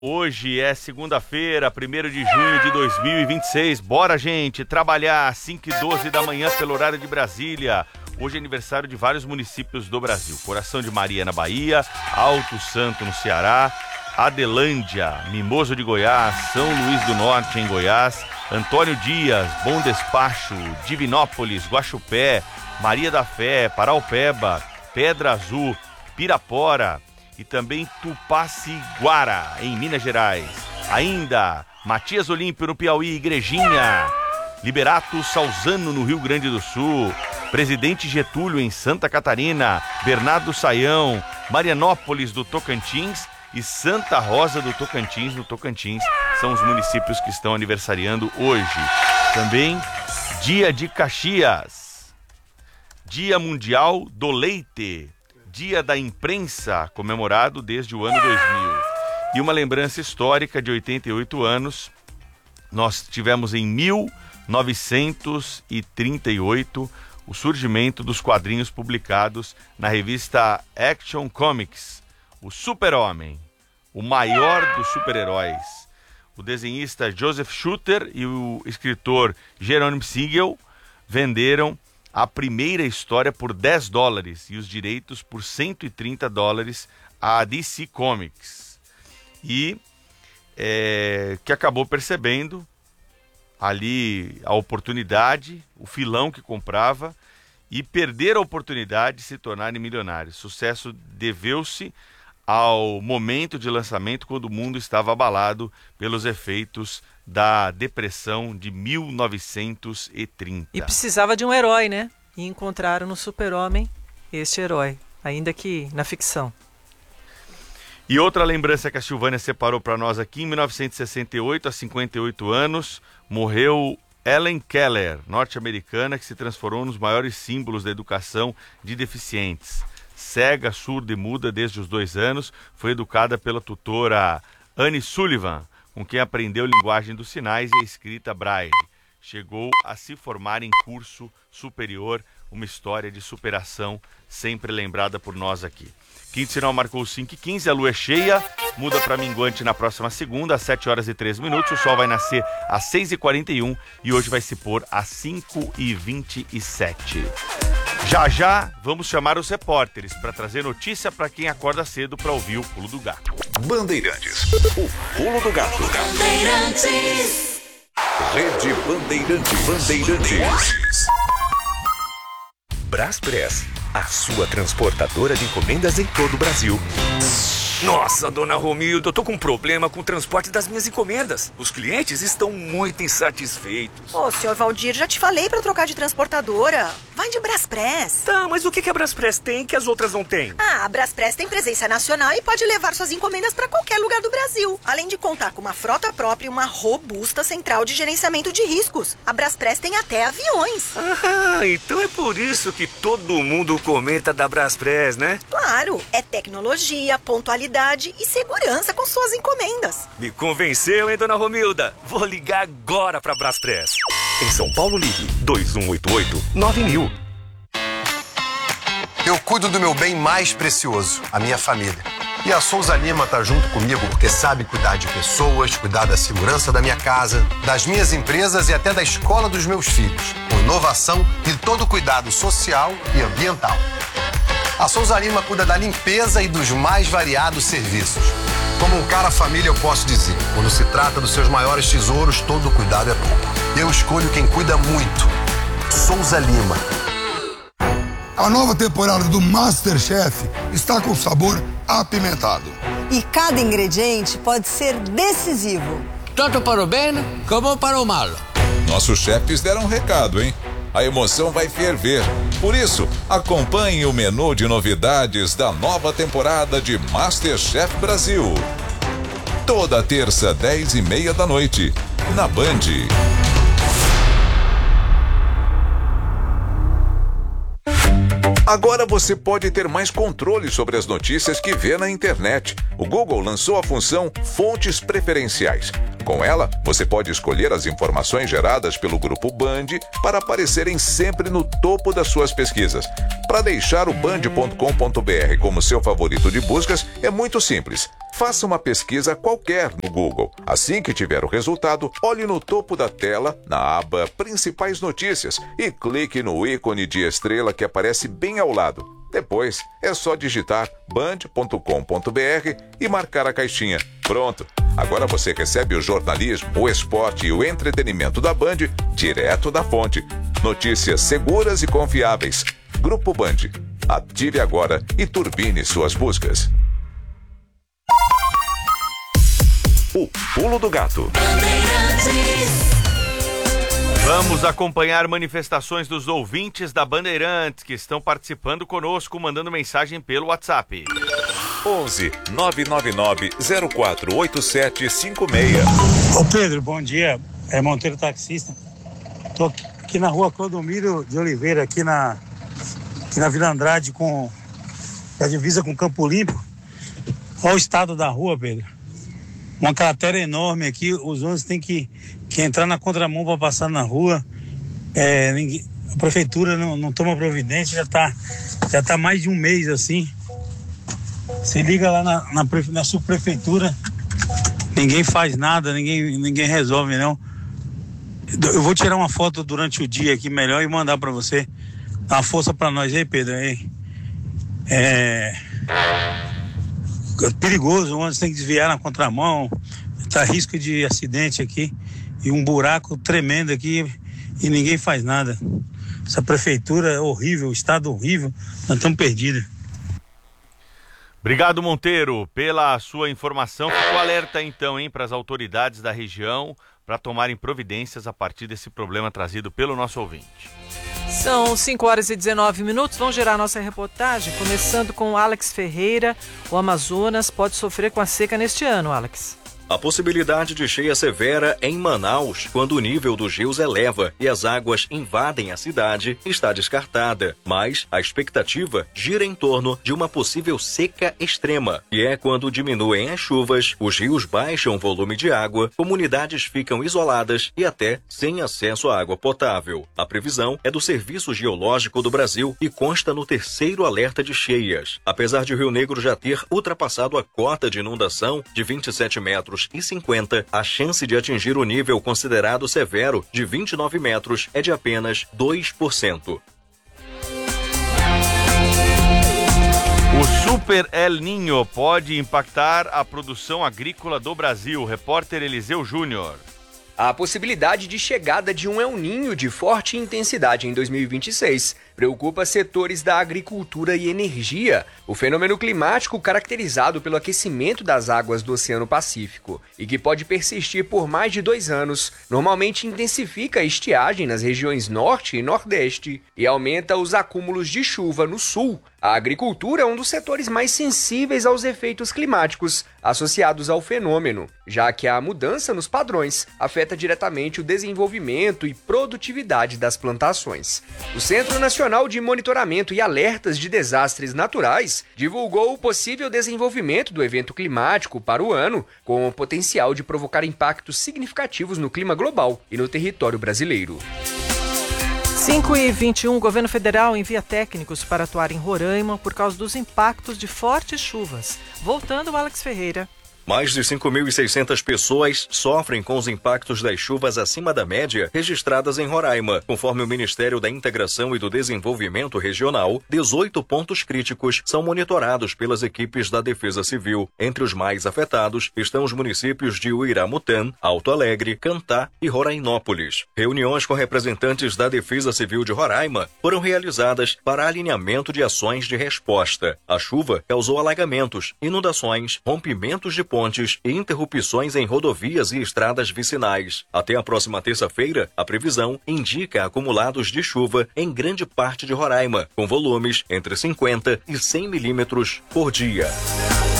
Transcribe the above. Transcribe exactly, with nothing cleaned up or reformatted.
Hoje é segunda-feira, primeiro de junho de dois mil e vinte e seis. Bora, gente, trabalhar às cinco e doze da manhã pelo horário de Brasília. Hoje é aniversário de vários municípios do Brasil. Coração de Maria na Bahia, Alto Santo no Ceará, Adelândia, Mimoso de Goiás, São Luís do Norte em Goiás, Antônio Dias, Bom Despacho, Divinópolis, Guaxupé, Maria da Fé, Paraupeba, Pedra Azul, Pirapora e também Tupaciguara, em Minas Gerais. Ainda Matias Olímpio no Piauí, Igrejinha, Liberato Salzano no Rio Grande do Sul, Presidente Getúlio em Santa Catarina, Bernardo Saião, Marianópolis do Tocantins e Santa Rosa do Tocantins, no Tocantins, são os municípios que estão aniversariando hoje. Também Dia de Caxias, Dia Mundial do Leite, Dia da Imprensa, comemorado desde o ano dois mil. E uma lembrança histórica de oitenta e oito anos, nós tivemos em mil novecentos e trinta e oito o surgimento dos quadrinhos publicados na revista Action Comics, o Super-Homem, o maior dos super-heróis. O desenhista Joseph Shooter e o escritor Jerome Siegel venderam a primeira história por dez dólares e os direitos por cento e trinta dólares à D C Comics. E é, que acabou percebendo ali a oportunidade, o filão que comprava, e perder a oportunidade de se tornarem milionários. Sucesso deveu-se ao momento de lançamento, quando o mundo estava abalado pelos efeitos da depressão de mil novecentos e trinta. E precisava de um herói, né? E encontraram no Super-Homem este herói, ainda que na ficção. E outra lembrança que a Silvânia separou para nós aqui, em mil novecentos e sessenta e oito, aos cinquenta e oito anos, morreu Helen Keller, norte-americana, que se transformou nos maiores símbolos da educação de deficientes. Cega, surda e muda desde os dois anos, foi educada pela tutora Anne Sullivan, com quem aprendeu linguagem dos sinais e a escrita braille. Chegou a se formar em curso superior, uma história de superação sempre lembrada por nós aqui. Quinto sinal marcou cinco e quinze, a lua é cheia, muda para minguante na próxima segunda, às sete horas e treze minutos, o sol vai nascer às seis e quarenta e um e hoje vai se pôr às cinco e vinte e sete. Já já vamos chamar os repórteres para trazer notícia para quem acorda cedo para ouvir o Pulo do Gato. Bandeirantes, o Pulo do Gato. Bandeirantes. Rede Bandeirante Bandeirantes. Braspress, a sua transportadora de encomendas em todo o Brasil. Nossa, dona Romilda, eu tô com um problema com o transporte das minhas encomendas. Os clientes estão muito insatisfeitos. Ô, senhor Valdir, já te falei pra trocar de transportadora. Vai de Braspress. Tá, mas o que que a Braspress tem que as outras não têm? Ah, a Braspress tem presença nacional e pode levar suas encomendas pra qualquer lugar do Brasil. Além de contar com uma frota própria e uma robusta central de gerenciamento de riscos. A Braspress tem até aviões. Ah, então é por isso que todo mundo comenta da Braspress, né? Claro, é tecnologia, pontualidade e segurança com suas encomendas. Me convenceu, hein, dona Romilda? Vou ligar agora pra Braspress. Em São Paulo, ligue dois um oito oito nove mil. Eu cuido do meu bem mais precioso, a minha família. E a Souza Lima tá junto comigo porque sabe cuidar de pessoas, cuidar da segurança da minha casa, das minhas empresas e até da escola dos meus filhos, com inovação e todo cuidado social e ambiental. A Souza Lima cuida da limpeza e dos mais variados serviços. Como um cara família, eu posso dizer, quando se trata dos seus maiores tesouros, todo cuidado é bom. Eu escolho quem cuida muito. Souza Lima. A nova temporada do MasterChef está com sabor apimentado. E cada ingrediente pode ser decisivo. Tanto para o bem como para o mal. Nossos chefes deram um recado, hein? A emoção vai ferver. Por isso, acompanhe o menu de novidades da nova temporada de MasterChef Brasil. Toda terça, dez e meia da noite, na Band. Agora você pode ter mais controle sobre as notícias que vê na internet. O Google lançou a função Fontes Preferenciais. Com ela, você pode escolher as informações geradas pelo Grupo Band para aparecerem sempre no topo das suas pesquisas. Para deixar o band ponto com ponto br como seu favorito de buscas, é muito simples. Faça uma pesquisa qualquer no Google. Assim que tiver o resultado, olhe no topo da tela, na aba Principais Notícias, e clique no ícone de estrela que aparece bem ao lado. Depois, é só digitar band ponto com ponto b r e marcar a caixinha. Pronto! Agora você recebe o jornalismo, o esporte e o entretenimento da Band direto da fonte. Notícias seguras e confiáveis. Grupo Band. Ative agora e turbine suas buscas. O Pulo do Gato. Vamos acompanhar manifestações dos ouvintes da Bandeirantes que estão participando conosco, mandando mensagem pelo WhatsApp. onze nove nove nove zero quatro oito sete cinco seis. Ô Pedro, bom dia. É Monteiro Taxista. Tô aqui na rua Clodomiro de Oliveira, aqui na, aqui na Vila Andrade, com a divisa com Campo Limpo. Olha o estado da rua, Pedro. Uma cratera enorme aqui, os ônibus têm que, que entrar na contramão para passar na rua. É, ninguém, a prefeitura não, não toma providência, já está já tá mais de um mês assim. Você liga lá na, na, na subprefeitura, ninguém faz nada, ninguém, ninguém resolve não. Eu vou tirar uma foto durante o dia aqui melhor e mandar para você. Dá uma força para nós aí, Pedro. Aí. É... é perigoso, onde tem que desviar na contramão, tá risco de acidente aqui e um buraco tremendo aqui e ninguém faz nada. Essa prefeitura é horrível, estado horrível, nós estamos perdidos. Obrigado, Monteiro, pela sua informação. Ficou alerta então, hein, para as autoridades da região para tomarem providências a partir desse problema trazido pelo nosso ouvinte. São cinco horas e dezenove minutos, vamos gerar nossa reportagem, começando com o Alex Ferreira. O Amazonas pode sofrer com a seca neste ano, Alex. A possibilidade de cheia severa em Manaus, quando o nível dos rios eleva e as águas invadem a cidade, está descartada. Mas a expectativa gira em torno de uma possível seca extrema, que é quando diminuem as chuvas, os rios baixam o volume de água, comunidades ficam isoladas e até sem acesso à água potável. A previsão é do Serviço Geológico do Brasil e consta no terceiro alerta de cheias. Apesar de o Rio Negro já ter ultrapassado a cota de inundação de vinte e sete metros e cinquenta, a chance de atingir o nível considerado severo de vinte e nove metros é de apenas dois por cento. O Super El Niño pode impactar a produção agrícola do Brasil. Repórter Eliseu Júnior. A possibilidade de chegada de um El Niño de forte intensidade em dois mil e vinte e seis preocupa setores da agricultura e energia. O fenômeno climático caracterizado pelo aquecimento das águas do Oceano Pacífico e que pode persistir por mais de dois anos, normalmente intensifica a estiagem nas regiões norte e nordeste e aumenta os acúmulos de chuva no sul. A agricultura é um dos setores mais sensíveis aos efeitos climáticos associados ao fenômeno, já que a mudança nos padrões afeta diretamente o desenvolvimento e produtividade das plantações. O Centro Nacional de Monitoramento e Alertas de Desastres Naturais divulgou o possível desenvolvimento do evento climático para o ano, com o potencial de provocar impactos significativos no clima global e no território brasileiro. cinco e vinte e um, o governo federal envia técnicos para atuar em Roraima por causa dos impactos de fortes chuvas. Voltando, Alex Ferreira. Mais de cinco mil e seiscentas pessoas sofrem com os impactos das chuvas acima da média registradas em Roraima. Conforme o Ministério da Integração e do Desenvolvimento Regional, dezoito pontos críticos são monitorados pelas equipes da Defesa Civil. Entre os mais afetados estão os municípios de Uiramutã, Alto Alegre, Cantá e Rorainópolis. Reuniões com representantes da Defesa Civil de Roraima foram realizadas para alinhamento de ações de resposta. A chuva causou alagamentos, inundações, rompimentos de pontes e interrupções em rodovias e estradas vicinais. Até a próxima terça-feira, a previsão indica acumulados de chuva em grande parte de Roraima, com volumes entre cinquenta e cem milímetros por dia.